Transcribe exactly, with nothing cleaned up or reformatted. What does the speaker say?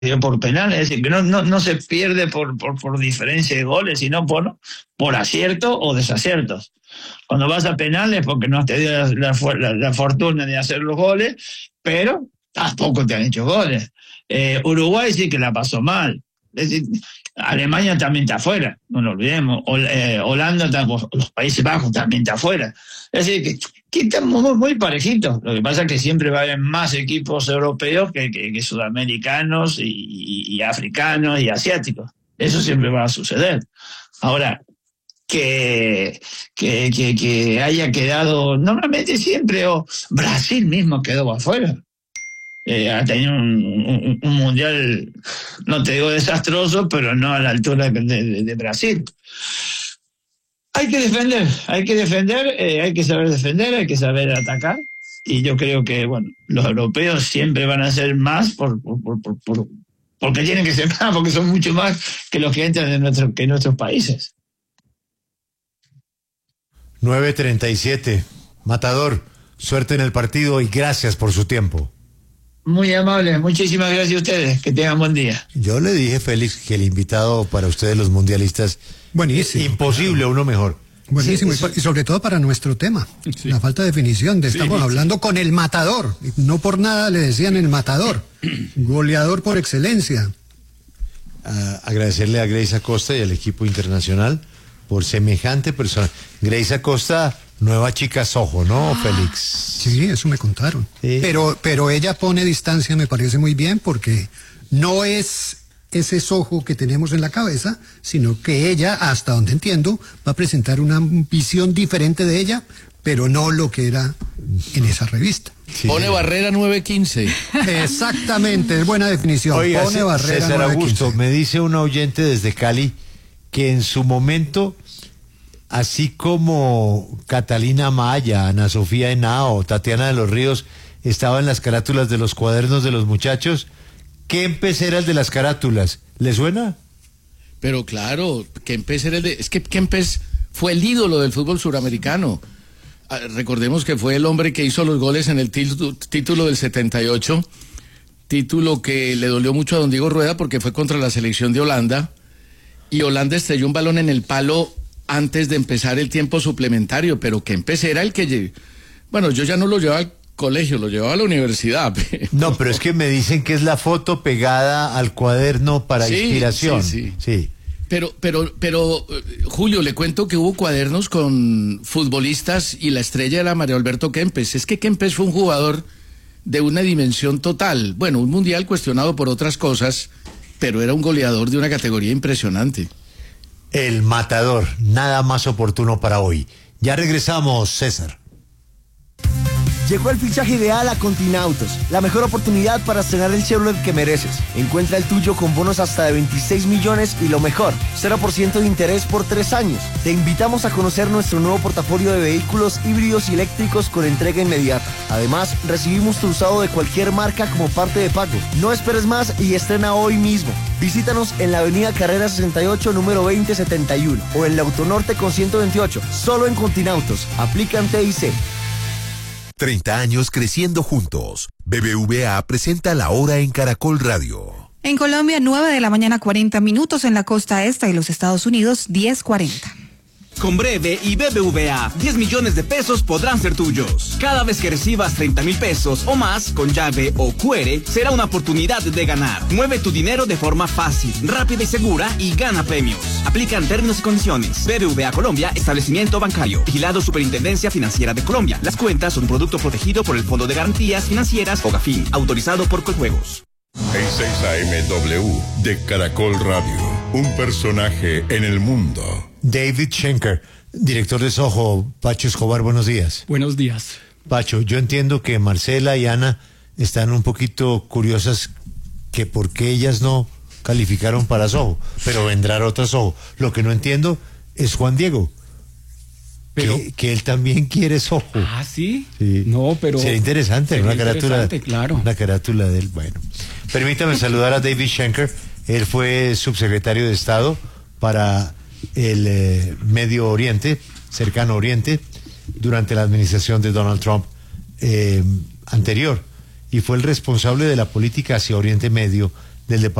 por penal, es decir, que no, no, no se pierde por, por, por diferencia de goles, sino por, por acierto o desaciertos. Cuando vas a penales porque no has tenido la, la, la, la fortuna de hacer los goles, pero tampoco te han hecho goles. Eh, Uruguay sí que la pasó mal. Es decir, Alemania también está afuera, no lo olvidemos. Hol, eh, Holanda, los Países Bajos también está afuera. Es decir, que, que estamos muy, muy parejitos. Lo que pasa es que siempre va a haber más equipos europeos que, que, que sudamericanos y, y, y africanos y asiáticos. Eso siempre va a suceder. Ahora, que, que, que, que haya quedado, normalmente siempre, o Brasil mismo quedó afuera. Eh, ha tenido un, un, un mundial, no te digo desastroso, pero no a la altura de, de, de Brasil. Hay que defender, hay que defender, eh, hay que saber defender, hay que saber atacar. Y yo creo que, bueno, los europeos siempre van a ser más por, por, por, por, por, porque tienen que ser más, porque son mucho más que los que entran en, nuestro, que en nuestros países. nueve treinta y siete. Matador, suerte en el partido y gracias por su tiempo. Muy amable, muchísimas gracias a ustedes, que tengan buen día. Yo le dije, Félix, que el invitado para ustedes los mundialistas, buenísimo, imposible, uno mejor. Buenísimo, sí, y sobre todo para nuestro tema, sí. La falta de definición, de estamos sí, hablando sí. Con el matador, no por nada le decían el matador, goleador por excelencia. Uh, agradecerle a Grace Acosta y al equipo internacional por semejante persona. Grace Acosta, nueva chica Soho, ¿no, Félix? Sí, eso me contaron. Sí. Pero, pero ella pone distancia, me parece muy bien, porque no es ese Soho que tenemos en la cabeza, sino que ella, hasta donde entiendo, va a presentar una visión diferente de ella, pero no lo que era en esa revista. Sí. Pone barrera nueve quince. Exactamente, es buena definición. Oiga, pone barrera César Augusto, me dice un oyente desde Cali que en su momento, así como Catalina Maya, Ana Sofía Henao, Tatiana de los Ríos estaban en las carátulas de los cuadernos de los muchachos, Kempes era el de las carátulas. ¿Le suena? Pero claro, Kempes era el de... Es que Kempes fue el ídolo del fútbol suramericano. Ah, recordemos que fue el hombre que hizo los goles en el título, título del setenta y ocho, título que le dolió mucho a don Diego Rueda porque fue contra la selección de Holanda, y Holanda estrelló un balón en el palo antes de empezar el tiempo suplementario, pero Kempes era el que... Bueno, yo ya no lo llevaba al colegio, lo llevaba a la universidad. Pero... No, pero es que me dicen que es la foto pegada al cuaderno para sí, inspiración. Sí, sí. sí. Pero, pero, pero, Julio, le cuento que hubo cuadernos con futbolistas y la estrella era Mario Alberto Kempes. Es que Kempes fue un jugador de una dimensión total. Bueno, un mundial cuestionado por otras cosas, pero era un goleador de una categoría impresionante. El matador, nada más oportuno para hoy. Ya regresamos, César. Llegó el fichaje ideal a Continautos, la mejor oportunidad para estrenar el Chevrolet que mereces. Encuentra el tuyo con bonos hasta de veintiséis millones y lo mejor, cero por ciento de interés por tres años. Te invitamos a conocer nuestro nuevo portafolio de vehículos híbridos y eléctricos con entrega inmediata. Además, recibimos tu usado de cualquier marca como parte de pago. No esperes más y estrena hoy mismo. Visítanos en la avenida Carrera sesenta y ocho, número veinte setenta y uno o en la Autonorte con ciento veintiocho, solo en Continautos. Aplican T I C. treinta años creciendo juntos. B B V A presenta La Hora en Caracol Radio. En Colombia, nueve de la mañana, cuarenta minutos. En la costa este de los Estados Unidos, diez cuarenta. Con Breve y B B V A, diez millones de pesos podrán ser tuyos. Cada vez que recibas treinta mil pesos o más, con llave o Q R, será una oportunidad de ganar. Mueve tu dinero de forma fácil, rápida y segura y gana premios. Aplican términos y condiciones. B B V A Colombia, establecimiento bancario. Vigilado Superintendencia Financiera de Colombia. Las cuentas son un producto protegido por el Fondo de Garantías Financieras o GAFIN, autorizado por Coljuegos. seis A M W de Caracol Radio. Un personaje en el mundo. David Schenker, director de Soho. Pacho Escobar, buenos días. Buenos días. Pacho, yo entiendo que Marcela y Ana están un poquito curiosas que por qué ellas no calificaron para Soho, pero vendrá otra Soho. Lo que no entiendo es Juan Diego. Pero, que, que él también quiere Soho. Ah, ¿sí? Sí. No, pero... Sería interesante, sería una carátula, interesante, claro. Una carátula de él. Bueno, permítame saludar a David Schenker. Él fue subsecretario de Estado para el eh, Medio Oriente, Cercano Oriente, durante la administración de Donald Trump eh, anterior, y fue el responsable de la política hacia Oriente Medio del departamento.